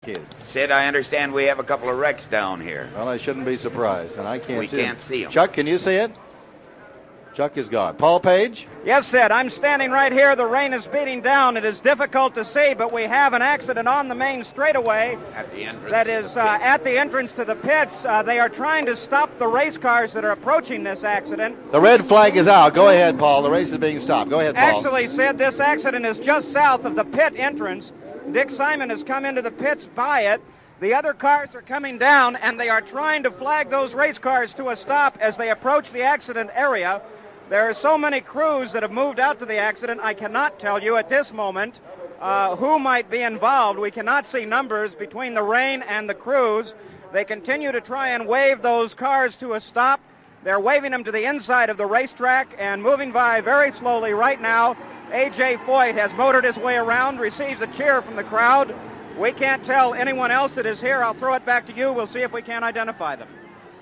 indicated. Sid, I understand we have a couple of wrecks down here. Well, I shouldn't be surprised, and I can't see them. We can't see them. Chuck, can you see it? Chuck is gone. Paul Page? Yes, Sid. I'm standing right here. The rain is beating down. It is difficult to see, but we have an accident on the main straightaway. At the entrance. That is at the entrance to the pits. They are trying to stop the race cars that are approaching this accident. The red flag is out. Go ahead, Paul. The race is being stopped. Go ahead, Paul. Actually, Sid, this accident is just south of the pit entrance. Dick Simon has come into the pits by it. The other cars are coming down, and they are trying to flag those race cars to a stop as they approach the accident area. There are so many crews that have moved out to the accident, I cannot tell you at this moment who might be involved. We cannot see numbers between the rain and the crews. They continue to try and wave those cars to a stop. They're waving them to the inside of the racetrack and moving by very slowly right now. A.J. Foyt has motored his way around, receives a cheer from the crowd. We can't tell anyone else that is here. I'll throw it back to you. We'll see if we can identify them.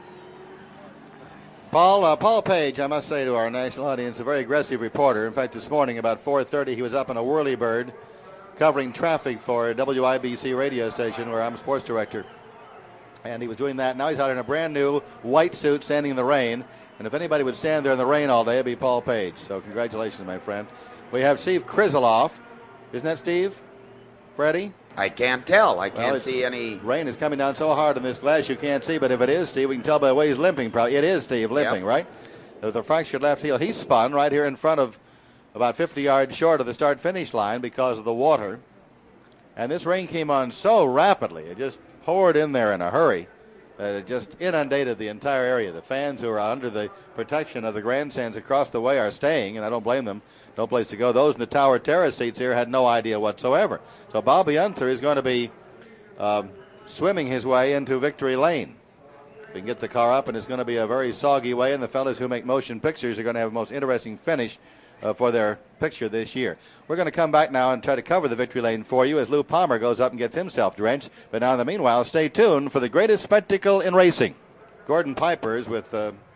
Paul Page, I must say to our national audience, a very aggressive reporter. In fact, this morning about 4:30, he was up in a whirlybird covering traffic for a WIBC radio station where I'm sports director. And he was doing that. Now he's out in a brand new white suit standing in the rain. And if anybody would stand there in the rain all day, it'd be Paul Page. So congratulations, my friend. We have Steve Krizeloff. Isn't that Steve? Freddie? I can't tell. I can't see any. Rain is coming down so hard in this glass you can't see, but if it is Steve, we can tell by the way he's limping. Probably it is Steve limping, right? With a fractured left heel. He spun right here in front of about 50 yards short of the start-finish line because of the water. And this rain came on so rapidly. It just poured in there in a hurry that it just inundated the entire area. The fans who are under the protection of the grandstands across the way are staying, and I don't blame them. No place to go. Those in the Tower Terrace seats here had no idea whatsoever. So Bobby Unser is going to be swimming his way into victory lane. We can get the car up, and it's going to be a very soggy way, and the fellas who make motion pictures are going to have the most interesting finish for their picture this year. We're going to come back now and try to cover the victory lane for you as Lou Palmer goes up and gets himself drenched. But now in the meanwhile, stay tuned for the greatest spectacle in racing. Gordon Pipers with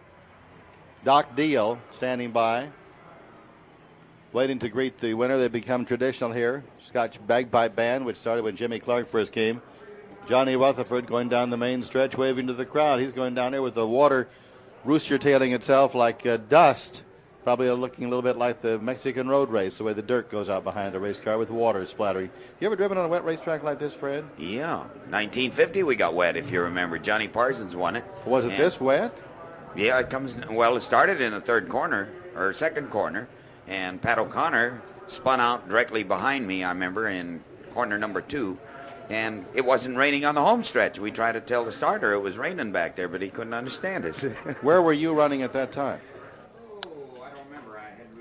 Doc Deal standing by, waiting to greet the winner. They become traditional here. Scotch Bagpipe Band, which started when Jimmy Clark first came. Johnny Rutherford going down the main stretch, waving to the crowd. He's going down there with the water rooster-tailing itself like dust, probably looking a little bit like the Mexican road race, the way the dirt goes out behind a race car with water splattering. You ever driven on a wet racetrack like this, Fred? Yeah. 1950 we got wet, if you remember. Johnny Parsons won it. Was it this wet? Yeah, it started in the third corner, or second corner. And Pat O'Connor spun out directly behind me, I remember, in corner number 2. And it wasn't raining on the home stretch. We tried to tell the starter it was raining back there, but he couldn't understand us. Where were you running at that time? Oh, I don't remember.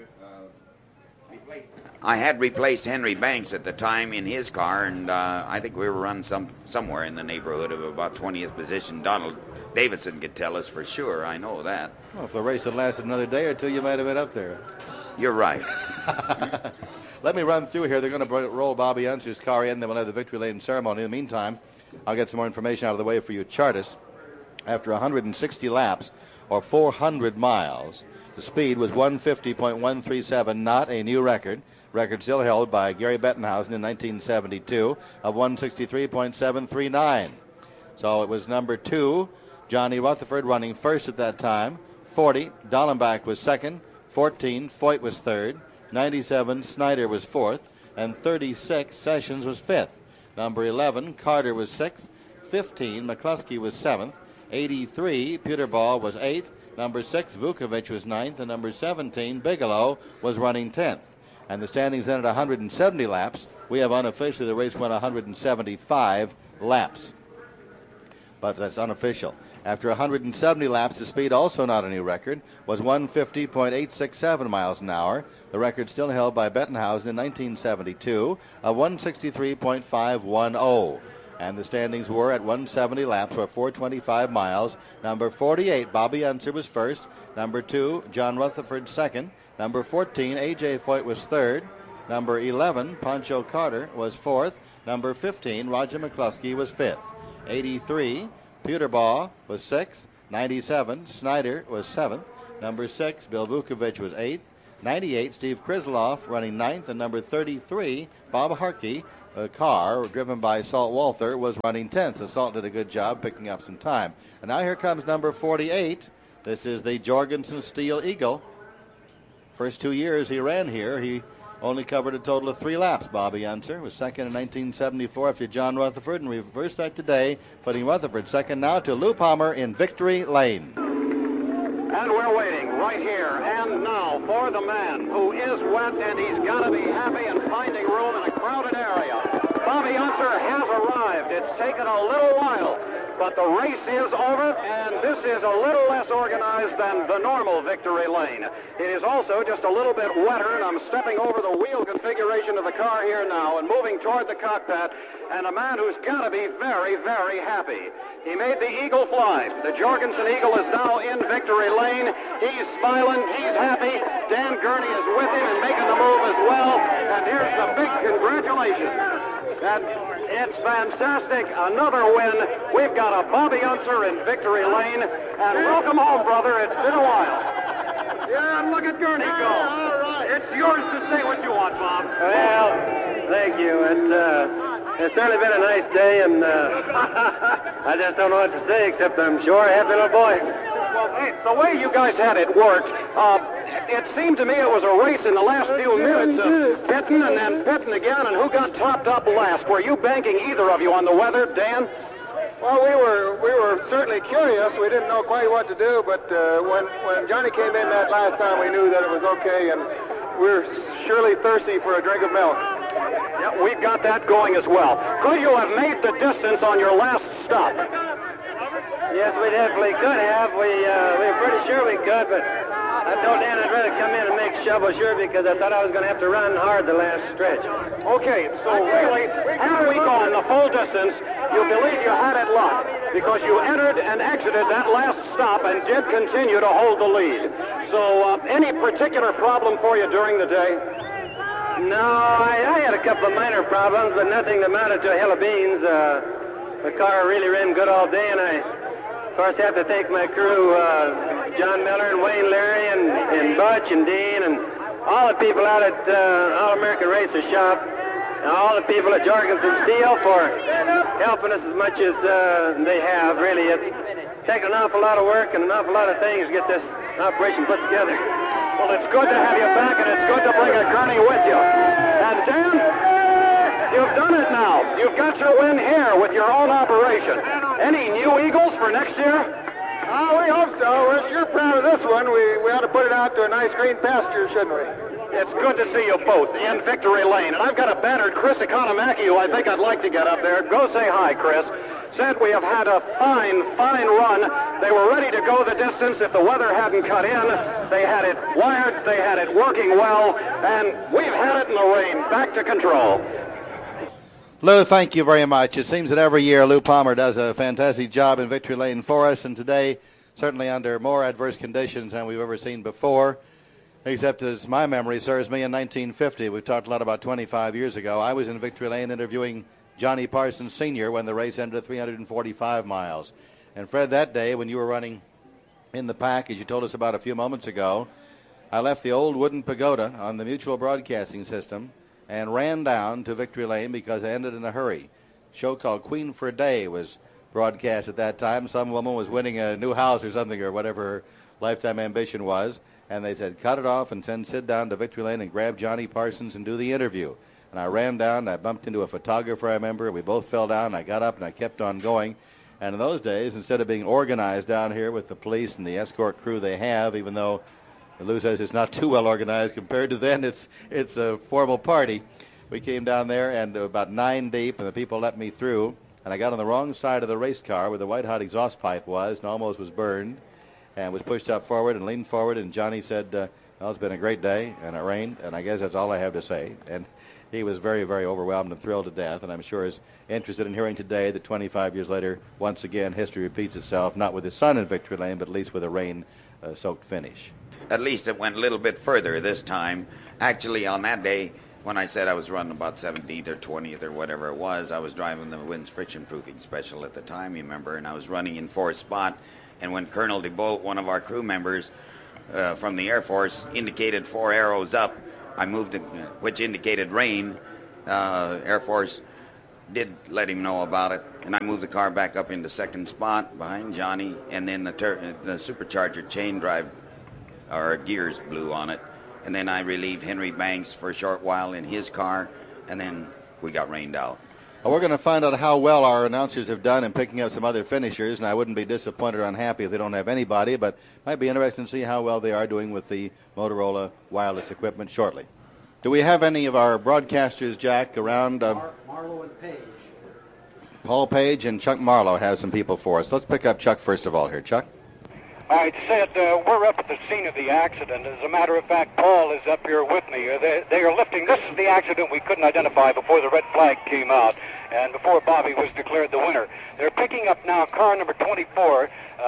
I had replaced Henry Banks at the time in his car, and I think we were running somewhere in the neighborhood of about 20th position. Donald Davidson could tell us for sure. I know that. Well, if the race had lasted another day or two, you might have been up there. You're right. Let me run through here. They're going to roll Bobby Unser's car in. Then we'll have the victory lane ceremony. In the meantime, I'll get some more information out of the way for you. Chartis, after 160 laps, or 400 miles, the speed was 150.137, not a new record. Record still held by Gary Bettenhausen in 1972 of 163.739. So it was number 2, Johnny Rutherford running first at that time. 40, Dallenbach was second. 14, Foyt was third. 97, Snyder was fourth. And 36, Sessions was fifth. Number 11, Carter was sixth. 15, McCluskey was seventh. 83, Peterball was eighth. Number 6, Vukovic was ninth. And number 17, Bigelow was running 10th. And the standings then at 170 laps. We have unofficially the race went 175 laps. But that's unofficial. After 170 laps, the speed, also not a new record, was 150.867 miles an hour. The record still held by Bettenhausen in 1972 of 163.510. And the standings were at 170 laps or 425 miles. Number 48, Bobby Unser was first. Number 2, John Rutherford second. Number 14, A.J. Foyt was third. Number 11, Pancho Carter was fourth. Number 15, Roger McCluskey was fifth. 83, Peterbaugh was sixth. 97, Snyder was seventh. Number 6, Bill Vukovic was eighth. 98, Steve Krizeloff running ninth. And number 33, Bob Harkey car driven by Salt Walther was running 10th. So Salt did a good job picking up some time. And now here comes number 48. This is the Jorgensen Steel Eagle. First 2 years he ran here, he only covered a total of 3 laps. Bobby Unser was second in 1974 after John Rutherford, and reversed that today, putting Rutherford second now to Lou Palmer in Victory Lane. And we're waiting right here and now for the man who is wet, and he's got to be happy and finding room in a crowded area. Bobby Unser has arrived. It's taken a little while, but the race is over, and this is a little less organized than the normal Victory Lane. It is also just a little bit wetter, and I'm stepping over the wheel configuration of the car here now and moving toward the cockpit, and a man who's got to be very, very happy. He made the Eagle fly. The Jorgensen Eagle is now in Victory Lane. He's smiling. He's happy. Dan Gurney is with him and making the move as well. And here's the big congratulations. And it's fantastic. Another win. We've got a Bobby Unser in Victory Lane. And welcome home, brother. It's been a while. Yeah, and look at Gurney go. All right. It's yours to say what you want, Bob. Well, thank you. It's certainly been a nice day, and I just don't know what to say except I'm sure a happy little boy. Well, hey, the way you guys had it worked, it seemed to me it was a race in the last few minutes of pitting and then pitting again, and who got topped up last? Were you banking, either of you, on the weather, Dan? Well, we were certainly curious. We didn't know quite what to do, but when Johnny came in that last time, we knew that it was okay, and we're surely thirsty for a drink of milk. Yeah, we've got that going as well. Could you have made the distance on your last stop? Yes, we definitely could have. We were pretty sure we could, but I told Dan I'd rather come in and make shovel sure because I thought I was going to have to run hard the last stretch. Okay, so really, had we gone the full distance, you believe you had it locked because you entered and exited that last stop and did continue to hold the lead. So any particular problem for you during the day? No, I had a couple of minor problems, but nothing that amounted to a hill of beans. The car really ran good all day, and I, of course, have to thank my crew, John Miller and Wayne Leary and Butch and Dean and all the people out at All-American Racer Shop and all the people at Jorgensen Steel for helping us as much as they have. Really, it's taken an awful lot of work and an awful lot of things to get this operation put together. Well, it's good to have you back, and it's good to bring a Gurney with you. And Dan, you've done it now. You've got your win here with your own operation. Any new Eagles for next year? We hope so. We're sure proud of this one. We ought to put it out to a nice green pasture, shouldn't we? It's good to see you both in Victory Lane. And I've got a bannered Chris Economaki who I think I'd like to get up there. Go say hi, Chris. Said we have had a fine, fine run. They were ready to go the distance if the weather hadn't cut in. They had it wired, they had it working well, and we've had it in the rain. Back to control. Lou, thank you very much. It seems that every year Lou Palmer does a fantastic job in Victory Lane for us, and today, certainly under more adverse conditions than we've ever seen before, except as my memory serves me, in 1950. We've talked a lot about 25 years ago. I was in Victory Lane interviewing Johnny Parsons Sr. when the race ended at 345 miles. And Fred, that day when you were running in the pack, as you told us about a few moments ago, I left the old wooden pagoda on the Mutual Broadcasting System and ran down to Victory Lane because I ended in a hurry. A show called Queen for a Day was broadcast at that time. Some woman was winning a new house or something or whatever her lifetime ambition was. And they said, cut it off and send Sid down to Victory Lane and grab Johnny Parsons and do the interview. And I ran down, and I bumped into a photographer, I remember. We both fell down. I got up, and I kept on going. And in those days, instead of being organized down here with the police and the escort crew they have, even though Lou says it's not too well organized compared to then, it's a formal party. We came down there, and about 9 deep, and the people let me through. And I got on the wrong side of the race car where the white-hot exhaust pipe was and almost was burned and was pushed up forward and leaned forward. And Johnny said, well, it's been a great day, and it rained, and I guess that's all I have to say. And he was very, very overwhelmed and thrilled to death, and I'm sure is interested in hearing today that 25 years later, once again, history repeats itself, not with his son in Victory Lane, but at least with a rain-soaked finish. At least it went a little bit further this time. Actually, on that day, when I said I was running about 17th or 20th or whatever it was, I was driving the Wins friction proofing special at the time, you remember, and I was running in fourth spot, and when Colonel DeBolt, one of our crew members from the Air Force, indicated 4 arrows up, I moved, which indicated rain, Air Force did let him know about it, and I moved the car back up into second spot behind Johnny, and then the supercharger chain drive, or gears blew on it, and then I relieved Henry Banks for a short while in his car, and then we got rained out. Well, we're going to find out how well our announcers have done in picking up some other finishers, and I wouldn't be disappointed or unhappy if they don't have anybody, but it might be interesting to see how well they are doing with the Motorola wireless equipment shortly. Do we have any of our broadcasters, Jack, around? Marlowe and Page. Paul Page and Chuck Marlowe have some people for us. Let's pick up Chuck first of all here. Chuck? All right, Sid, we're up at the scene of the accident. As a matter of fact, Paul is up here with me. They are lifting. This is the accident we couldn't identify before the red flag came out and before Bobby was declared the winner. They're picking up now car number 24.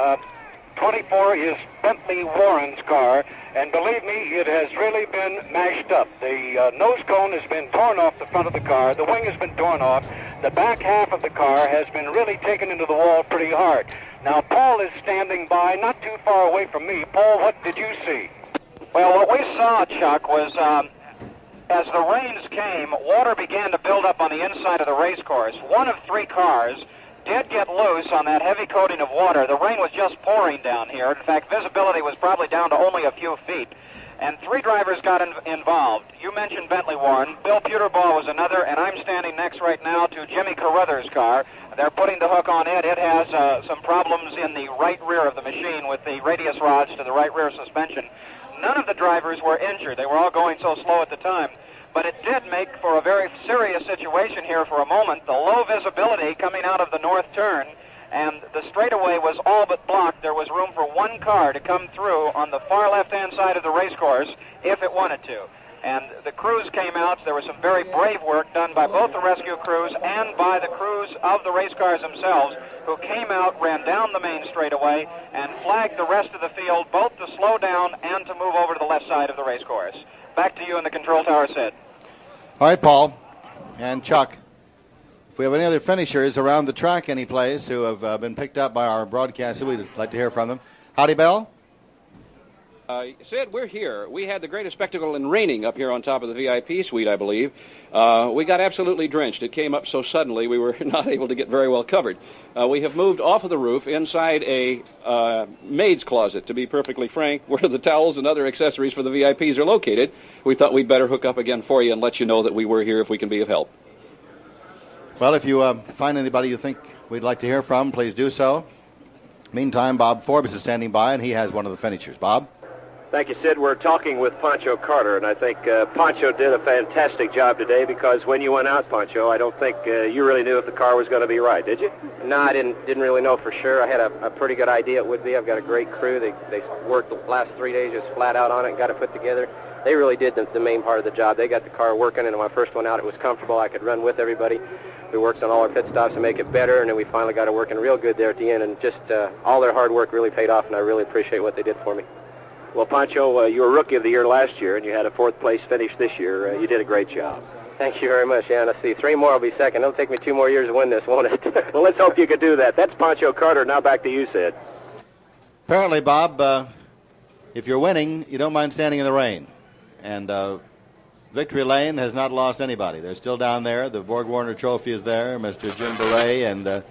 24 is Bentley Warren's car, and believe me, it has really been mashed up. The nose cone has been torn off the front of the car. The wing has been torn off. The back half of the car has been really taken into the wall pretty hard. Now, Paul is standing by, not too far away from me. Paul, what did you see? Well, what we saw, Chuck, was as the rains came, water began to build up on the inside of the race course. One of 3 cars did get loose on that heavy coating of water. The rain was just pouring down here. In fact, visibility was probably down to only a few feet. And 3 drivers got involved. You mentioned Bentley Warren. Bill Puterbaugh was another, and I'm standing next right now to Jimmy Carruthers' car. They're putting the hook on it. It has some problems in the right rear of the machine with the radius rods to the right rear suspension. None of the drivers were injured. They were all going so slow at the time. But it did make for a very serious situation here for a moment. The low visibility coming out of the north turn, and the straightaway was all but blocked. There was room for 1 car to come through on the far left-hand side of the race course if it wanted to. And the crews came out. There was some very brave work done by both the rescue crews and by the crews of the race cars themselves, who came out, ran down the main straightaway, and flagged the rest of the field both to slow down and to move over to the left side of the race course. Back to you in the control tower, Sid. All right, Paul and Chuck. If we have any other finishers around the track any place who have been picked up by our broadcaster, we'd like to hear from them. Howdy, Bell. Sid, we're here. We had the greatest spectacle in raining up here on top of the VIP suite, I believe. We got absolutely drenched. It came up so suddenly we were not able to get very well covered. We have moved off of the roof inside a maid's closet, to be perfectly frank, where the towels and other accessories for the VIPs are located. We thought we'd better hook up again for you and let you know that we were here if we can be of help. Well, if you find anybody you think we'd like to hear from, please do so. Meantime, Bob Forbes is standing by, and he has one of the finishers. Bob? Thank you, Sid. We're talking with Pancho Carter, and I think Pancho did a fantastic job today because when you went out, Pancho, I don't think you really knew if the car was going to be right, did you? No, I didn't really know for sure. I had a pretty good idea it would be. I've got a great crew. They worked the last 3 days just flat out on it and got it put together. They really did the main part of the job. They got the car working, and when I first went out, it was comfortable. I could run with everybody. We worked on all our pit stops to make it better, and then we finally got it working real good there at the end, and just all their hard work really paid off, and I really appreciate what they did for me. Well, Pancho, you were Rookie of the Year last year, and you had a 4th place finish this year. You did a great job. Thank you very much, yeah. Let's see, 3 more will be second. It'll take me 2 more years to win this, won't it? Well, let's hope you could do that. That's Pancho Carter. Now back to you, Sid. Apparently, Bob, if you're winning, you don't mind standing in the rain. And Victory Lane has not lost anybody. They're still down there. The Borg Warner Trophy is there. Mr. Jim Beret and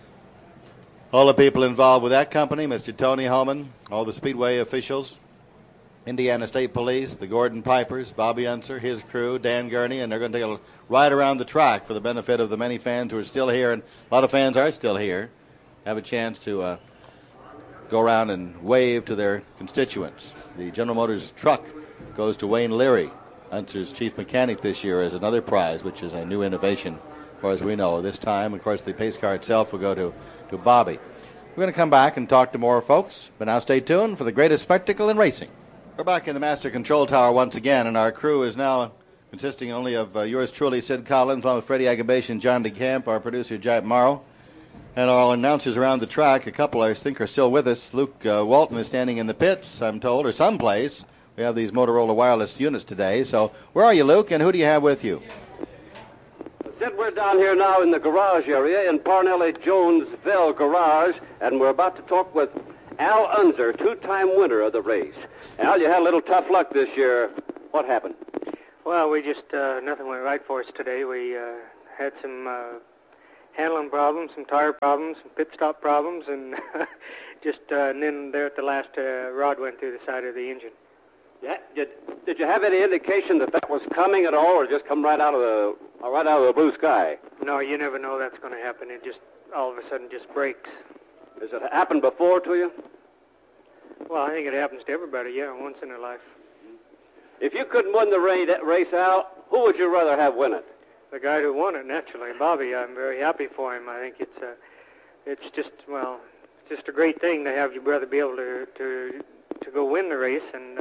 all the people involved with that company, Mr. Tony Holman, all the Speedway officials, Indiana State Police, the Gordon Pipers, Bobby Unser, his crew, Dan Gurney, and they're going to take a ride around the track for the benefit of the many fans who are still here, and a lot of fans are still here, have a chance to go around and wave to their constituents. The General Motors truck goes to Wayne Leary, Unser's chief mechanic this year, as another prize, which is a new innovation, as far as we know. This time, of course, the pace car itself will go to Bobby. We're going to come back and talk to more folks, but now stay tuned for the greatest spectacle in racing. We're back in the Master Control Tower once again, and our crew is now consisting only of yours truly, Sid Collins, along with Freddie Agabation, John DeCamp, our producer, Jack Morrow, and our announcers around the track. A couple, I think, are still with us. Luke Walton is standing in the pits, I'm told, or someplace. We have these Motorola wireless units today. So where are you, Luke, and who do you have with you? Sid, we're down here now in the garage area in Parnelli Jonesville Garage, and we're about to talk with Al Unser, 2-time winner of the race. Al, you had a little tough luck this year. What happened? Well, we just, nothing went right for us today. We had some handling problems, some tire problems, some pit stop problems, and and then there at the last, rod went through the side of the engine. Yeah. Did you have any indication that was coming at all, or just come right out of the blue sky? No, you never know that's going to happen. It just all of a sudden just breaks. Has it happened before to you? Well, I think it happens to everybody, yeah, once in their life. If you couldn't win the race, Al, who would you rather have win it? The guy who won it, naturally, Bobby. I'm very happy for him. I think it's just a great thing to have your brother be able to go win the race, and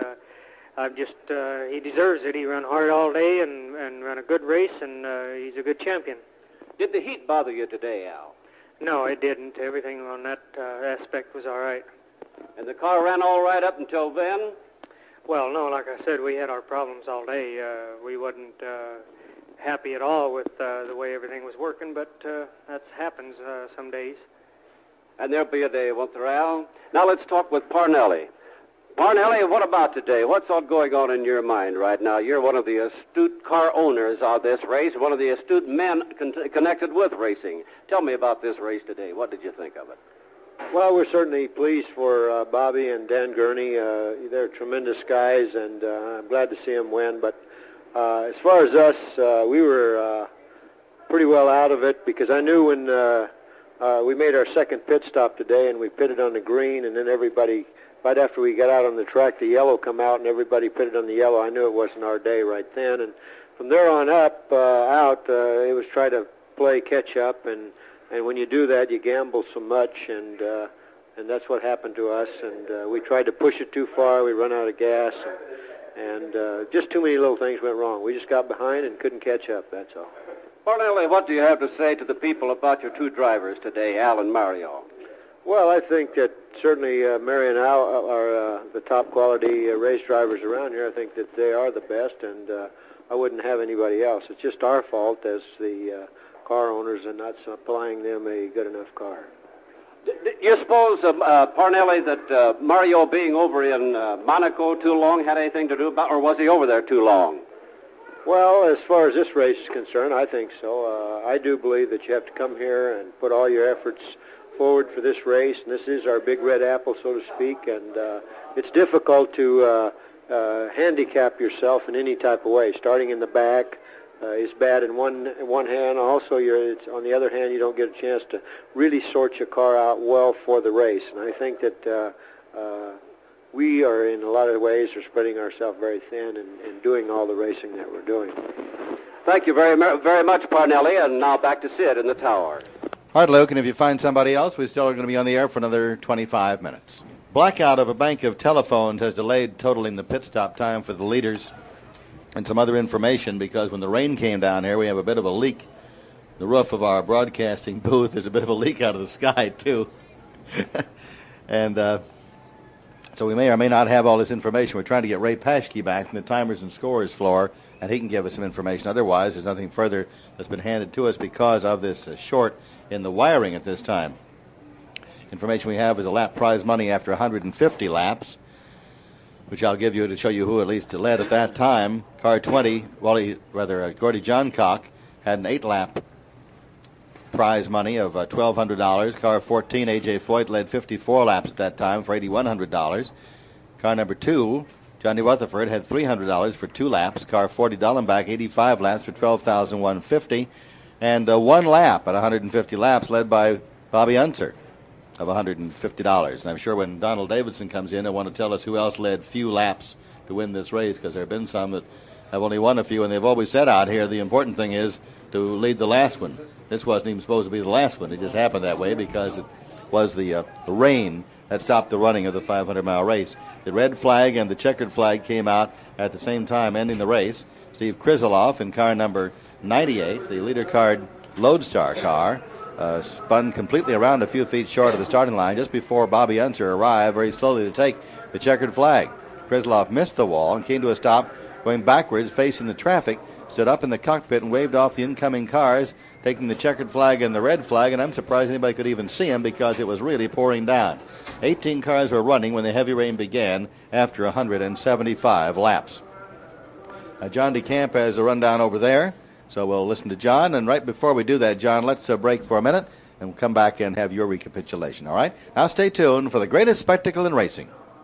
he deserves it. He ran hard all day and ran a good race, and he's a good champion. Did the heat bother you today, Al? No, it didn't. Everything on that aspect was all right. And the car ran all right up until then? Well, no, like I said, we had our problems all day. We wasn't happy at all with the way everything was working, but that happens some days. And there'll be a day, won't there, Al? Now let's talk with Parnelli. Parnelli, what about today? What's all going on in your mind right now? You're one of the astute car owners of this race, one of the astute men connected with racing. Tell me about this race today. What did you think of it? Well, we're certainly pleased for Bobby and Dan Gurney. They're tremendous guys, and I'm glad to see them win. But as far as us, we were pretty well out of it, because I knew when we made our second pit stop today and we pitted on the green, and then everybody, right after we got out on the track, the yellow come out and everybody pitted on the yellow. I knew it wasn't our day right then. And from there on up, it was try to play catch up, and when you do that, you gamble so much, and that's what happened to us. And we tried to push it too far. We run out of gas, and just too many little things went wrong. We just got behind and couldn't catch up, that's all. Parnelli, what do you have to say to the people about your two drivers today, Al and Mario? Well, I think that certainly Mary and Al are the top quality race drivers around here. I think that they are the best, and I wouldn't have anybody else. It's just our fault as the car owners and not supplying them a good enough car. Do you suppose, Parnelli, that Mario being over in Monaco too long had anything to do about, or was he over there too long? Well, as far as this race is concerned, I think so. I do believe that you have to come here and put all your efforts forward for this race, and this is our big red apple, so to speak, and it's difficult to handicap yourself in any type of way. Starting in the back is bad in one hand. Also, on the other hand, you don't get a chance to really sort your car out well for the race. And I think that we are, in a lot of ways, are spreading ourselves very thin in doing all the racing that we're doing. Thank you very much, Parnelli. And now back to Sid in the tower. All right, Luke, and if you find somebody else, we still are going to be on the air for another 25 minutes. Blackout of a bank of telephones has delayed totaling the pit stop time for the leaders. And some other information, because when the rain came down here, we have a bit of a leak. The roof of our broadcasting booth, there's a bit of a leak out of the sky, too. And so we may or may not have all this information. We're trying to get Ray Paschke back from the timers and scores floor, and he can give us some information. Otherwise, there's nothing further that's been handed to us because of this short in the wiring at this time. Information we have is a lap prize money after 150 laps, which I'll give you to show you who at least led at that time. Car 20, Gordy Johncock had an 8-lap prize money of $1,200. Car 14, A.J. Foyt, led 54 laps at that time for $8,100. Car number 2, Johnny Rutherford, had $300 for 2 laps. Car 40, Dallenbach, 85 laps for $12,150. And 1 lap at 150 laps led by Bobby Unser of $150. And I'm sure when Donald Davidson comes in, he'll want to tell us who else led few laps to win this race, because there have been some that have only won a few, and they've always said out here the important thing is to lead the last one. This wasn't even supposed to be the last one. It just happened that way because it was the rain that stopped the running of the 500-mile race. The red flag and the checkered flag came out at the same time, ending the race. Steve Krizeloff in car number 98, the leader card Lodestar car, spun completely around a few feet short of the starting line just before Bobby Unser arrived very slowly to take the checkered flag. Krizeloff missed the wall and came to a stop going backwards facing the traffic, stood up in the cockpit and waved off the incoming cars, taking the checkered flag and the red flag, and I'm surprised anybody could even see him because it was really pouring down. 18 cars were running when the heavy rain began after 175 laps. John DeCamp has a rundown over there, so we'll listen to John. And right before we do that, John, let's break for a minute and we'll come back and have your recapitulation, all right? Now stay tuned for the greatest spectacle in racing.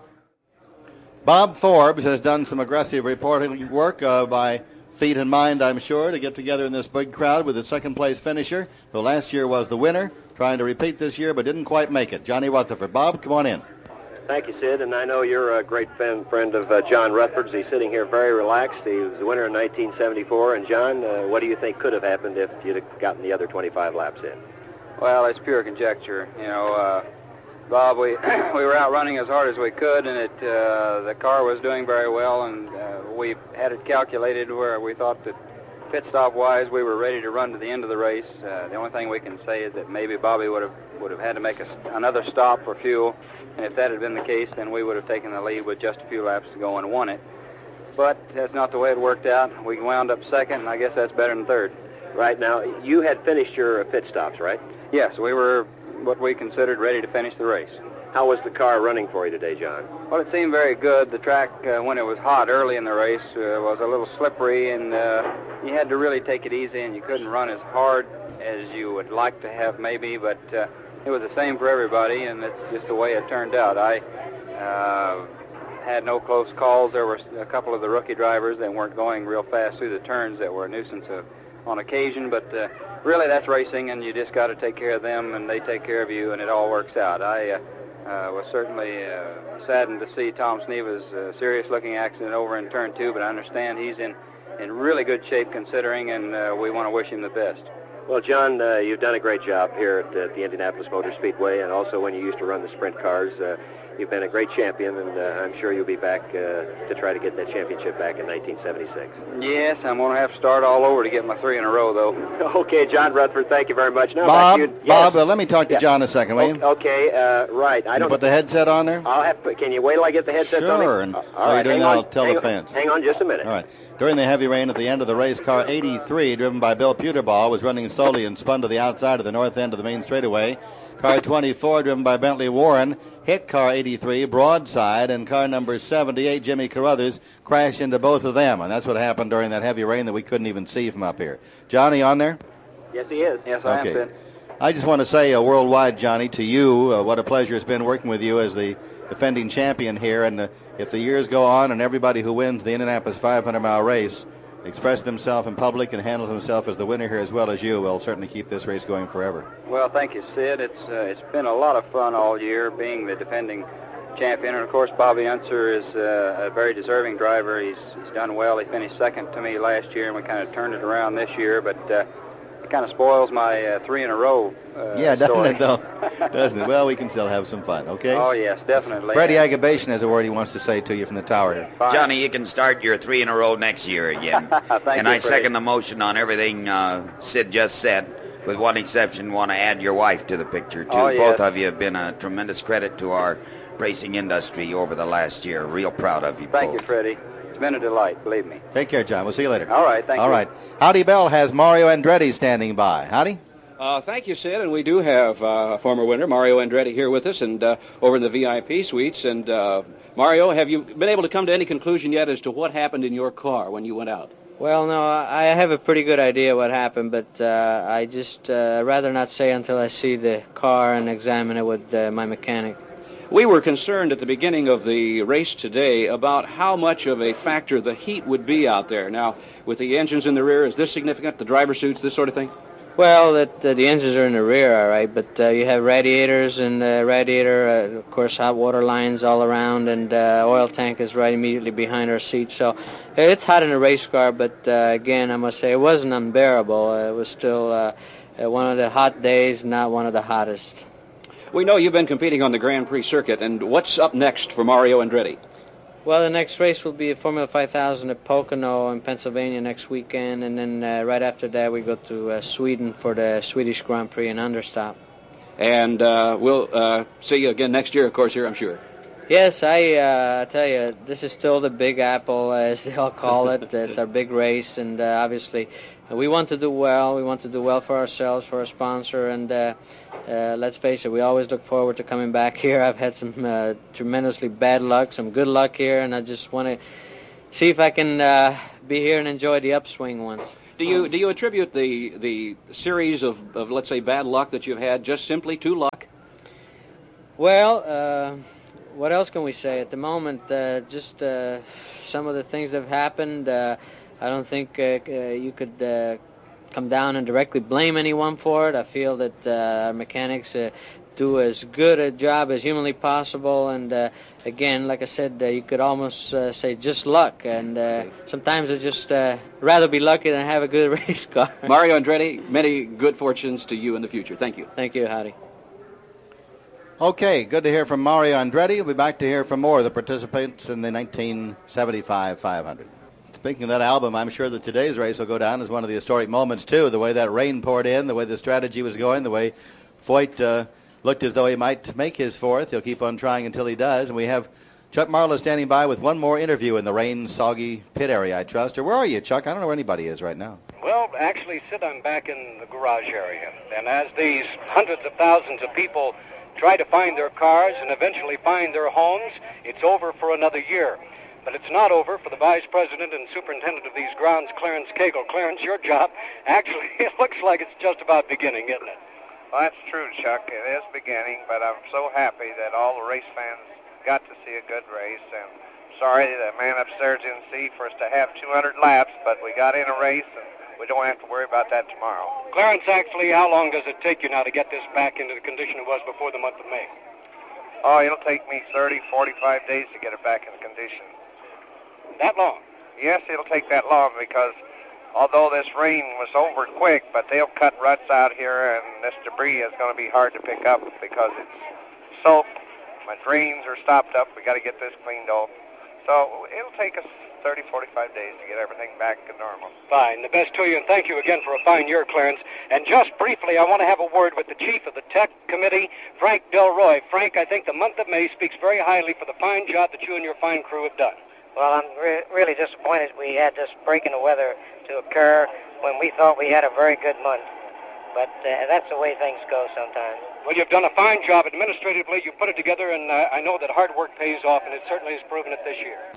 Bob Forbes has done some aggressive reporting work by feet and mind, I'm sure, to get together in this big crowd with the second-place finisher, who last year was the winner, trying to repeat this year but didn't quite make it. Johnny Rutherford. Bob, come on in. Thank you, Sid, and I know you're a great friend of John Rutherford's. He's sitting here very relaxed. He was the winner in 1974, and John, what do you think could have happened if you'd have gotten the other 25 laps in? Well, it's pure conjecture. You know, Bob, we were out running as hard as we could, and the car was doing very well, and we had it calculated where we thought that pit stop-wise we were ready to run to the end of the race. The only thing we can say is that maybe Bobby would have had to make another stop for fuel. And if that had been the case, then we would have taken the lead with just a few laps to go and won it. But that's not the way it worked out. We wound up second, and I guess that's better than third. Right. Now, you had finished your pit stops, right? Yes, we were what we considered ready to finish the race. How was the car running for you today, John? Well, it seemed very good. The track, when it was hot early in the race, was a little slippery, and you had to really take it easy, and you couldn't run as hard as you would like to have maybe, but it was the same for everybody, and it's just the way it turned out. I had no close calls. There were a couple of the rookie drivers that weren't going real fast through the turns that were a nuisance on occasion, but really that's racing, and you just got to take care of them, and they take care of you, and it all works out. I was certainly saddened to see Tom Sneva's serious-looking accident over in Turn 2, but I understand he's in really good shape considering, and we want to wish him the best. Well, John, you've done a great job here at the Indianapolis Motor Speedway, and also when you used to run the sprint cars. You've been a great champion, and I'm sure you'll be back to try to get that championship back in 1976. Yes, I'm going to have to start all over to get my 3 in a row, though. Okay, John Rutherford, thank you very much. Now, Bob, back to you. Bob, let me talk to John a second, will you? Okay, right. I don't put the headset on there? Can you wait till I get the headset on? Sure, and while you're doing that, I'll tell the fans. Hang on just a minute. All right. During the heavy rain at the end of the race, car 83, driven by Bill Puterbaugh, was running slowly and spun to the outside of the north end of the main straightaway. Car 24, driven by Bentley Warren, hit car 83 broadside, and car number 78, Jimmy Carruthers, crashed into both of them. And that's what happened during that heavy rain that we couldn't even see from up here. Johnny, on there? Yes, he is. Yes, I am, Sid. I just want to say worldwide, Johnny, to you, what a pleasure it's been working with you as the defending champion here. And if the years go on and everybody who wins the Indianapolis 500-mile race expresses himself in public and handles himself as the winner here as well as you, we'll certainly keep this race going forever. Well, thank you, Sid. It's been a lot of fun all year being the defending champion. And, of course, Bobby Unser is a very deserving driver. He's done well. He finished second to me last year, and we kind of turned it around this year. But it kind of spoils my 3 in a row yeah, doesn't story. it, though? Doesn't it? Well, we can still have some fun, okay? Oh, yes, definitely. Freddie Agabation has a word he wants to say to you from the tower here. Fine. Johnny, you can start your 3 in a row next year again. Thank and you, I second the motion on everything Sid just said. With one exception, want to add your wife to the picture, too. Oh, yes. Both of you have been a tremendous credit to our racing industry over the last year. Real proud of you Thank both. you, Freddie. It's been a delight, believe me. Take care, John. We'll see you later. All right, thank you. All right. Howdy Bell has Mario Andretti standing by. Howdy? Thank you, Sid, and we do have a former winner, Mario Andretti, here with us and over in the VIP suites. And Mario, have you been able to come to any conclusion yet as to what happened in your car when you went out? Well, no, I have a pretty good idea what happened, but I just rather not say until I see the car and examine it with my mechanic. We were concerned at the beginning of the race today about how much of a factor the heat would be out there. Now, with the engines in the rear, is this significant, the driver suits, this sort of thing? Well, the engines are in the rear, all right, but you have radiators and radiator, of course, hot water lines all around, and oil tank is right immediately behind our seat. So it's hot in a race car, but again, I must say it wasn't unbearable. It was still one of the hot days, not one of the hottest. We know you've been competing on the Grand Prix circuit, and what's up next for Mario Andretti? Well, the next race will be Formula 5000 at Pocono in Pennsylvania next weekend, and then right after that we go to Sweden for the Swedish Grand Prix in Understop. And we'll see you again next year, of course, here, I'm sure. Yes, I tell you, this is still the Big Apple, as they all call it. It's our big race, and obviously we want to do well. We want to do well for ourselves, for our sponsor, and let's face it, we always look forward to coming back here. I've had some tremendously bad luck, some good luck here, and I just want to see if I can be here and enjoy the upswing once. Do you attribute the series of let's say bad luck that you've had just simply to luck? Well, what else can we say at the moment? Just some of the things that have happened. I don't think you could come down and directly blame anyone for it. I feel that our mechanics do as good a job as humanly possible, and again, like I said, you could almost say just luck, and sometimes I just rather be lucky than have a good race car. Mario Andretti, many good fortunes to you in the future. Thank you. Thank you, Howdy. Okay, good to hear from Mario Andretti. We'll be back to hear from more of the participants in the 1975 500. Speaking of that album, I'm sure that today's race will go down as one of the historic moments, too. The way that rain poured in, the way the strategy was going, the way Foyt looked as though he might make his fourth. He'll keep on trying until he does. And we have Chuck Marlowe standing by with one more interview in the rain-soggy pit area, I trust. Or where are you, Chuck? I don't know where anybody is right now. Well, actually, Sid, I'm back in the garage area. And as these hundreds of thousands of people try to find their cars and eventually find their homes, it's over for another year. But it's not over for the Vice President and Superintendent of these grounds, Clarence Cagle. Clarence, your job, actually, it looks like it's just about beginning, isn't it? Well, that's true, Chuck. It is beginning, but I'm so happy that all the race fans got to see a good race. And sorry the man upstairs didn't see for us to have 200 laps, but we got in a race, and we don't have to worry about that tomorrow. Clarence, actually, how long does it take you now to get this back into the condition it was before the month of May? Oh, it'll take me 30, 45 days to get it back in condition. That long? Yes, it'll take that long because although this rain was over quick, but they'll cut ruts out here, and this debris is going to be hard to pick up because it's soaked. My drains are stopped up. We got to get this cleaned off. So it'll take us 30, 45 days to get everything back to normal. Fine. The best to you, and thank you again for a fine year, Clarence. And just briefly, I want to have a word with the chief of the tech committee, Frank Delroy. Frank, I think the month of May speaks very highly for the fine job that you and your fine crew have done. Well, I'm really disappointed we had this break in the weather to occur when we thought we had a very good month. But that's the way things go sometimes. Well, you've done a fine job administratively. You put it together, and I know that hard work pays off, and it certainly has proven it this year.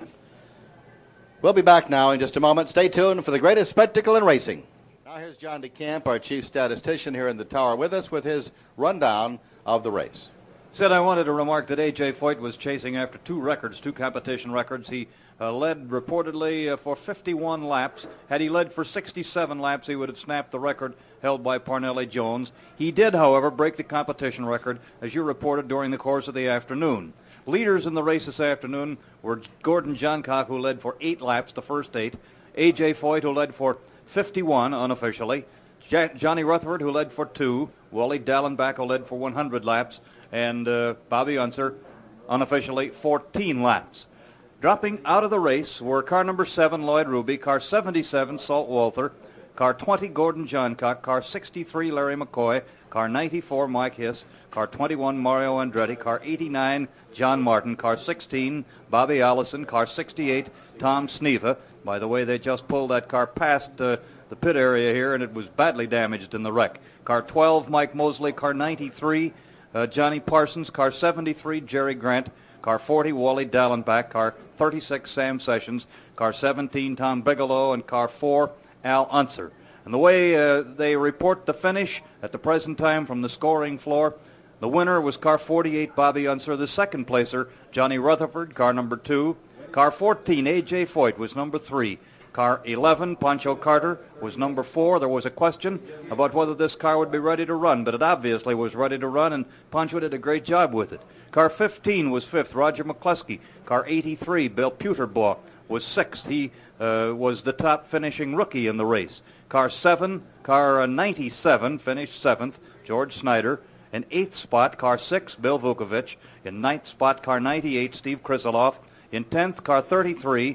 We'll be back now in just a moment. Stay tuned for the greatest spectacle in racing. Now here's John DeCamp, our chief statistician here in the tower with us with his rundown of the race. Sid, I wanted to remark that A.J. Foyt was chasing after two competition records. He led reportedly for 51 laps. Had he led for 67 laps, he would have snapped the record held by Parnelli Jones. He did, however, break the competition record, as you reported, during the course of the afternoon. Leaders in the race this afternoon were Gordon Johncock, who led for 8 laps, the first 8. A.J. Foyt, who led for 51 unofficially. Johnny Rutherford, who led for 2. Wally Dallenbach, who led for 100 laps. And Bobby Unser, unofficially, 14 laps. Dropping out of the race were car number 7, Lloyd Ruby, car 77, Salt Walther, car 20, Gordon Johncock, car 63, Larry McCoy, car 94, Mike Hiss, car 21, Mario Andretti, car 89, John Martin, car 16, Bobby Allison, car 68, Tom Sneva. By the way, they just pulled that car past the pit area here, and it was badly damaged in the wreck. Car 12, Mike Mosley, car 93, Johnny Parsons, car 73, Jerry Grant, car 40, Wally Dallenbach, car 36, Sam Sessions, car 17, Tom Bigelow, and car 4, Al Unser. And the way they report the finish at the present time from the scoring floor, the winner was car 48, Bobby Unser. The second placer, Johnny Rutherford, car number 2. Car 14, A.J. Foyt, was number 3. Car 11, Pancho Carter, was number 4. There was a question about whether this car would be ready to run, but it obviously was ready to run, and Pancho did a great job with it. Car 15 was 5th, Roger McCluskey. Car 83, Bill Puterbaugh, was 6th. He was the top finishing rookie in the race. Car 7, car 97, finished 7th, George Snyder. In 8th spot, car 6, Bill Vukovich. In 9th spot, car 98, Steve Kriseloff. In 10th, car 33,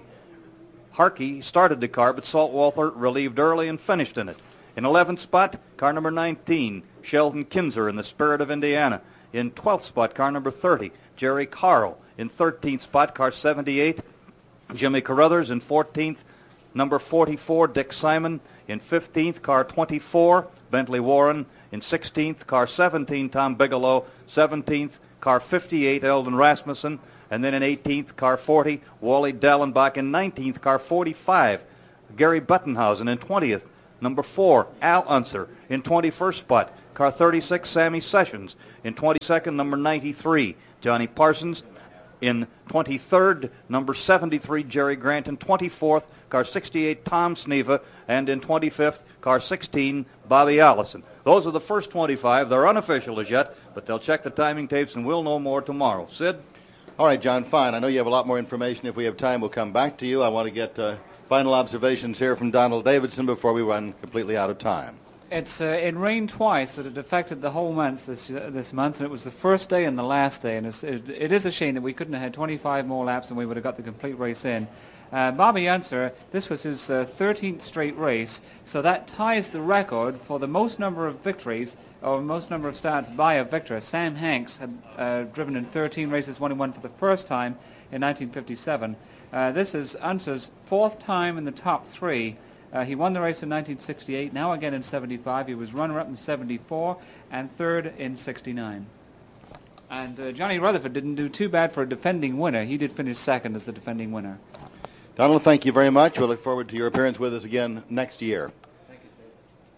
Harkey started the car, but Salt Walther relieved early and finished in it. In 11th spot, car number 19, Sheldon Kinzer in the Spirit of Indiana. In 12th spot, car number 30, Jerry Carl. In 13th spot, car 78, Jimmy Carruthers. In 14th, number 44, Dick Simon. In 15th, car 24, Bentley Warren. In 16th, car 17, Tom Bigelow. 17th, car 58, Eldon Rasmussen. And then in 18th, car 40, Wally Dallenbach. In 19th, car 45, Gary Bettenhausen in 20th. Number 4, Al Unser in 21st spot. Car 36, Sammy Sessions in 22nd, number 93. Johnny Parsons in 23rd, number 73, Jerry Grant in 24th, car 68, Tom Sneva, and in 25th, car 16, Bobby Allison. Those are the first 25. They're unofficial as yet, but they'll check the timing tapes and we'll know more tomorrow. Sid? All right, John, fine. I know you have a lot more information. If we have time, we'll come back to you. I want to get final observations here from Donald Davidson before we run completely out of time. It rained twice, that it affected the whole month this month, and it was the first day and the last day, and it is a shame that we couldn't have had 25 more laps and we would have got the complete race in. Bobby Unser, this was his 13th straight race, so that ties the record for the most number of victories, or most number of starts by a victor. Sam Hanks had driven in 13 races, won for the first time in 1957. This is Unser's 4th time in the top 3. He won the race in 1968, now again in 75. He was runner-up in 74 and 3rd in 69. And Johnny Rutherford didn't do too bad for a defending winner. He did finish 2nd as the defending winner. Donald, thank you very much. We'll look forward to your appearance with us again next year. Thank you, Steve.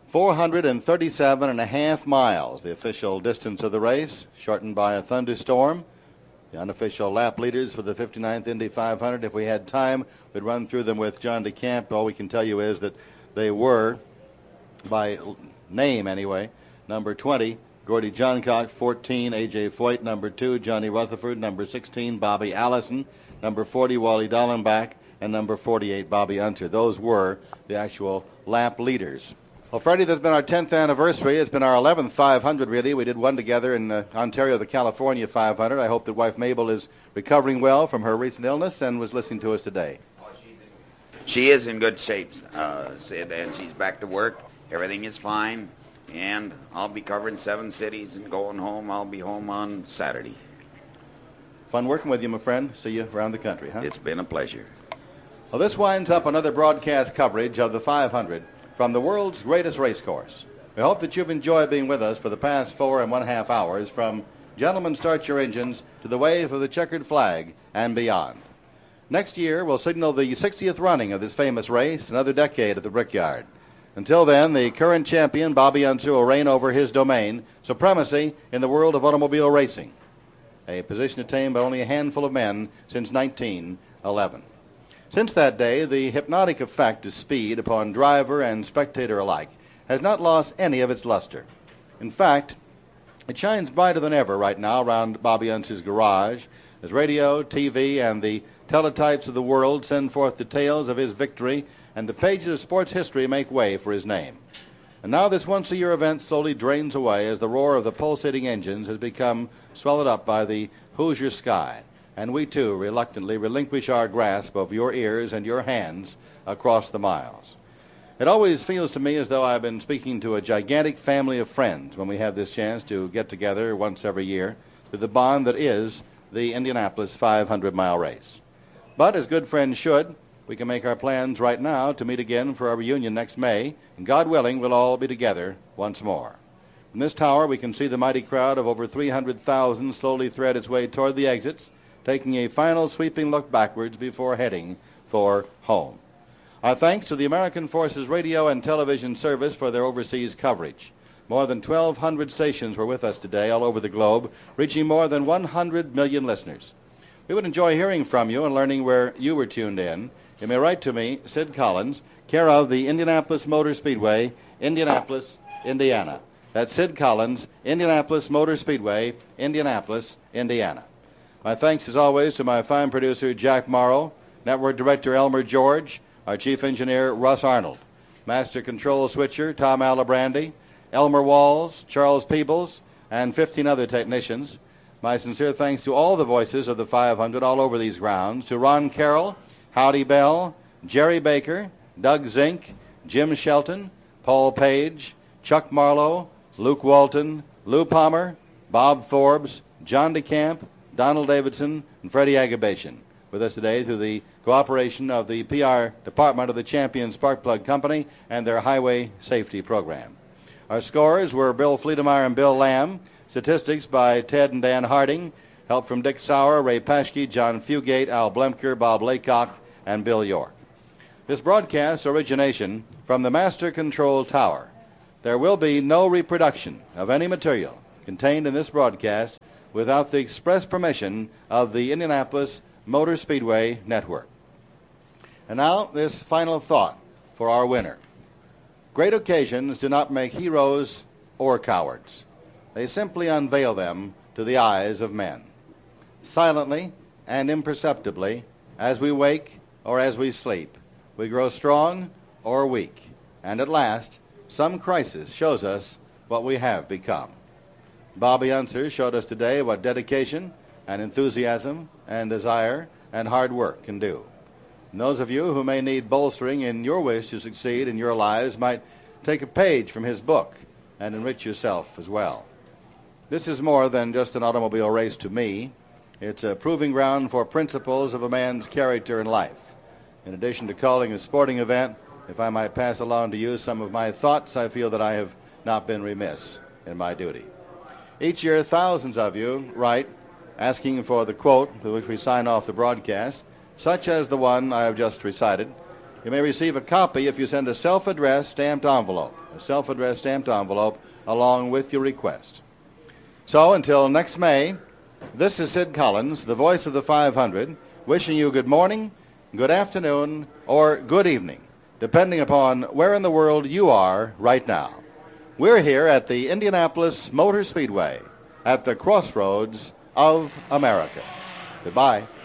437.5 miles, the official distance of the race, shortened by a thunderstorm. The unofficial lap leaders for the 59th Indy 500. If we had time, we'd run through them with John DeCamp. All we can tell you is that they were, by name anyway, number 20, Gordy Johncock, 14, A.J. Foyt, number 2, Johnny Rutherford, number 16, Bobby Allison, number 40, Wally Dallenbach, and number 48, Bobby Unser. Those were the actual lap leaders. Well, Freddie, this has been our 10th anniversary. It's been our 11th 500, really. We did one together in Ontario, the California 500. I hope that wife Mabel is recovering well from her recent illness and was listening to us today. She is in good shape, Sid, and she's back to work. Everything is fine, and I'll be covering 7 cities and going home. I'll be home on Saturday. Fun working with you, my friend. See you around the country, huh? It's been a pleasure. Well, this winds up another broadcast coverage of the 500 from the world's greatest race course. We hope that you've enjoyed being with us for the past 4.5 hours from Gentlemen, Start Your Engines to the wave of the checkered flag and beyond. Next year will signal the 60th running of this famous race, another decade at the Brickyard. Until then, the current champion, Bobby Unser, will reign over his domain, supremacy in the world of automobile racing, a position attained by only a handful of men since 1911. Since that day, the hypnotic effect of speed upon driver and spectator alike has not lost any of its luster. In fact, it shines brighter than ever right now around Bobby Unser's garage as radio, TV, and the teletypes of the world send forth the tales of his victory and the pages of sports history make way for his name. And now this once-a-year event slowly drains away as the roar of the pulsating engines has become swallowed up by the Hoosier sky. And we, too, reluctantly relinquish our grasp of your ears and your hands across the miles. It always feels to me as though I've been speaking to a gigantic family of friends when we have this chance to get together once every year with the bond that is the Indianapolis 500-mile race. But as good friends should, we can make our plans right now to meet again for our reunion next May, and God willing, we'll all be together once more. From this tower, we can see the mighty crowd of over 300,000 slowly thread its way toward the exits, taking a final sweeping look backwards before heading for home. Our thanks to the American Forces Radio and Television Service for their overseas coverage. More than 1,200 stations were with us today all over the globe, reaching more than 100 million listeners. We would enjoy hearing from you and learning where you were tuned in. You may write to me, Sid Collins, care of the Indianapolis Motor Speedway, Indianapolis, Indiana. That's Sid Collins, Indianapolis Motor Speedway, Indianapolis, Indiana. My thanks, as always, to my fine producer, Jack Morrow, Network Director Elmer George, our Chief Engineer, Russ Arnold, Master Control Switcher, Tom Alibrandi, Elmer Walls, Charles Peebles, and 15 other technicians. My sincere thanks to all the voices of the 500 all over these grounds, to Ron Carroll, Howdy Bell, Jerry Baker, Doug Zink, Jim Shelton, Paul Page, Chuck Marlowe, Luke Walton, Lou Palmer, Bob Forbes, John DeCamp, Donald Davidson, and Freddie Agabashian, with us today through the cooperation of the PR department of the Champion Spark Plug Company and their Highway Safety Program. Our scorers were Bill Fleetemeyer and Bill Lamb, statistics by Ted and Dan Harding, help from Dick Sauer, Ray Paschke, John Fugate, Al Blemker, Bob Laycock, and Bill York. This broadcast's origination from the Master Control Tower. There will be no reproduction of any material contained in this broadcast without the express permission of the Indianapolis Motor Speedway Network. And now, this final thought for our winner. Great occasions do not make heroes or cowards. They simply unveil them to the eyes of men. Silently and imperceptibly, as we wake or as we sleep, we grow strong or weak, and at last, some crisis shows us what we have become. Bobby Unser showed us today what dedication and enthusiasm and desire and hard work can do. And those of you who may need bolstering in your wish to succeed in your lives might take a page from his book and enrich yourself as well. This is more than just an automobile race to me. It's a proving ground for principles of a man's character and life. In addition to calling a sporting event, if I might pass along to you some of my thoughts, I feel that I have not been remiss in my duty. Each year, thousands of you write asking for the quote with which we sign off the broadcast, such as the one I have just recited. You may receive a copy if you send a self-addressed stamped envelope, along with your request. So until next May, this is Sid Collins, the voice of the 500, wishing you good morning, good afternoon, or good evening, depending upon where in the world you are right now. We're here at the Indianapolis Motor Speedway at the crossroads of America. Goodbye.